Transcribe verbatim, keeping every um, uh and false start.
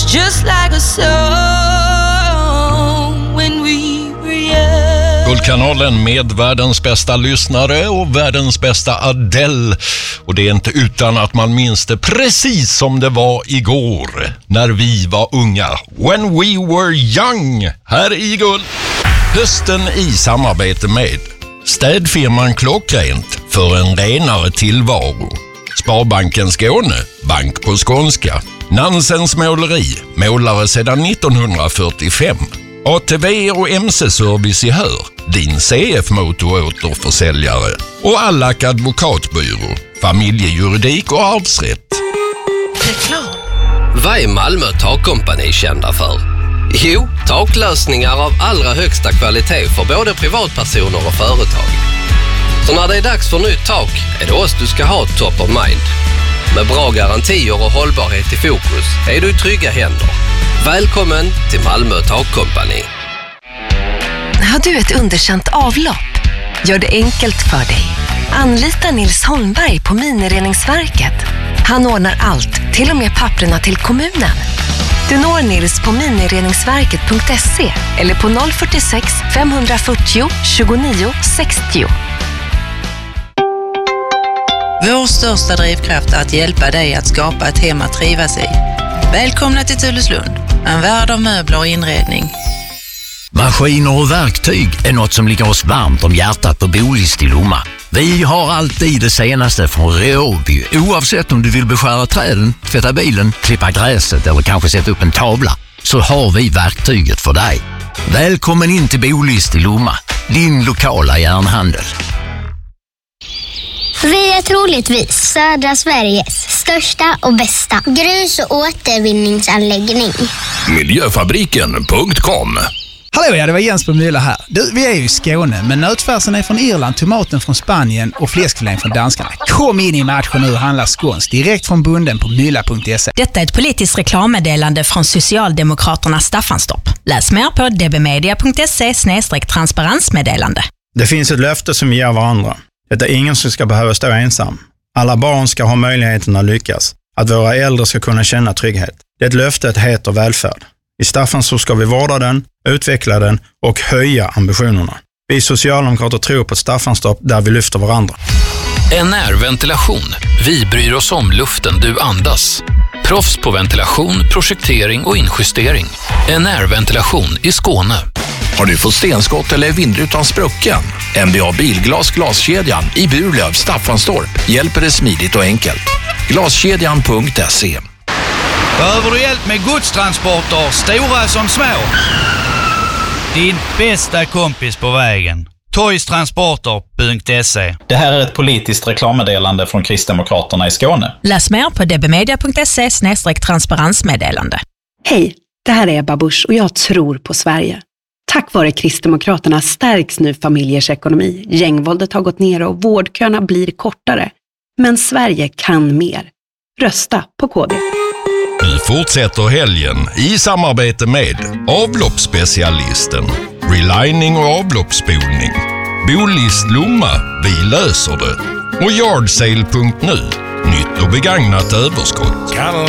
It's just like a song when we were young. Guldkanalen med världens bästa lyssnare och världens bästa Adele. Och det är inte utan att man minns det precis som det var igår när vi var unga. When we were young, här i Guld. Hösten i samarbete med städfirman Klockrent för en renare tillvaro. Sparbanken Skåne, bank på skånska. Nansens måleri, målare sedan nittonhundrafyrtiofem. A T V och M C-service i Hör, din C F-motoråterförsäljare. Och Allack advokatbyrå, familjejuridik och arvsrätt. Reklam. Vad är Malmö takkompani kända för? Jo, taklösningar av allra högsta kvalitet för både privatpersoner och företag. Så när det är dags för nytt tak är det oss du ska ha top of mind. Med bra garantier och hållbarhet i fokus är du i trygga händer. Välkommen till Malmö takkompani. Har du ett underkänt avlopp? Gör det enkelt för dig. Anlita Nils Holmberg på Minireningsverket. Han ordnar allt, till och med papperna till kommunen. Du når Nils på minireningsverket punkt se eller på noll fyrtiosex femhundrafyrtio tjugonio sextio. Vår största drivkraft är att hjälpa dig att skapa ett hem att trivas i. Välkomna till Tulleslund, en värld av möbler och inredning. Maskiner och verktyg är något som ligger oss varmt om hjärtat på Bolist i Lomma. Vi har alltid det senaste från Ryobi, oavsett om du vill beskära träden, tvätta bilen, klippa gräset eller kanske sätta upp en tavla, så har vi verktyget för dig. Välkommen in till Bolist i Lomma, din lokala järnhandel. Vi är troligtvis södra Sveriges största och bästa grus- och återvinningsanläggning. Miljöfabriken punkt com. Hallå, ja, det var Jens på Mylla här. Du, vi är ju i Skåne, men nötfärsen är från Irland, tomaten från Spanien och fläskfilén från danskarna. Kom in i matchen nu och handla skåns direkt från bunden på mylla punkt se. Detta är ett politiskt reklammeddelande från Socialdemokraterna Staffanstorp. Läs mer på d b media punkt se slash transparensmeddelande. Det finns ett löfte som vi ger varandra. Det är ingen som ska behöva stå ensam. Alla barn ska ha möjligheten att lyckas. Att våra äldre ska kunna känna trygghet. Det löftet heter välfärd. I Staffanstorp ska vi vårda den, utveckla den och höja ambitionerna. Vi socialdemokrater tror på Staffanstorp där vi lyfter varandra. N R-ventilation. Vi bryr oss om luften du andas. Proffs på ventilation, projektering och injustering. N R-ventilation i Skåne. Har du fått stenskott eller vindrutan sprucken? M B A Bilglas glaskedjan i Burlöv, Staffanstorp hjälper dig smidigt och enkelt. Glaskedjan punkt se. Behöver du hjälp med godstransporter, stora som små? Din bästa kompis på vägen. Toystransporter punkt se. Det här är ett politiskt reklammeddelande från Kristdemokraterna i Skåne. Läs mer på d b media punkt se slash transparensmeddelande. Hej, det här är Ebba Busch och jag tror på Sverige. Tack vare Kristdemokraterna stärks nu familjers ekonomi. Gängvåldet har gått ner och vårdköerna blir kortare. Men Sverige kan mer. Rösta på K D. Vi fortsätter helgen i samarbete med avloppsspecialisten, relining och avloppsspolning, Bolist Lomma, vi löser det, och yardsale punkt nu, nytt och begagnat överskott.